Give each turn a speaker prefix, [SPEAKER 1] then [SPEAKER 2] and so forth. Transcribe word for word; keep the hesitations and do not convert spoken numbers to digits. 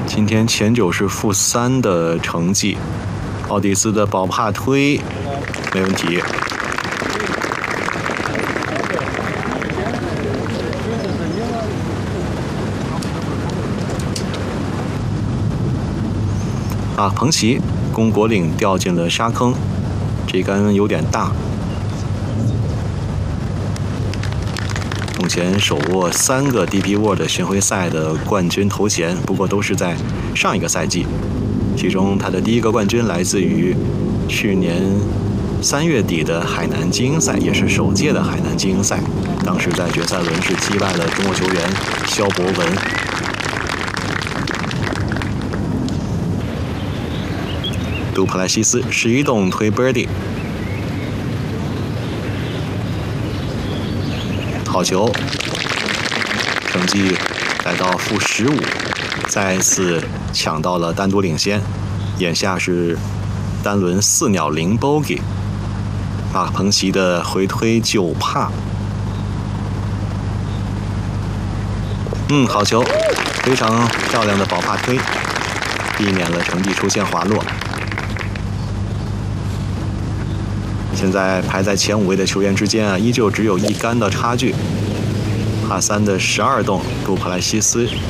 [SPEAKER 1] 今天前九是负三的成绩，奥迪斯的宝帕推没问题。啊，彭齐龚国岭掉进了沙坑，这杆有点大。目前手握三个 D P World 巡回赛的冠军头衔，不过都是在上一个赛季。其中他的第一个冠军来自于去年三月底的海南精英赛，也是首届的海南精英赛。当时在决赛轮是击败了中国球员肖博文。杜普莱西斯十一洞推 birdie， 好球，成绩来到负十五，再次抢到了单独领先。眼下是单轮四鸟零 bogey， 马彭齐的回推九帕，嗯，好球，非常漂亮的宝帕推，避免了成绩出现滑落。现在排在前五位的球员之间啊，依旧只有一杆的差距。帕三的十二洞，杜普莱西斯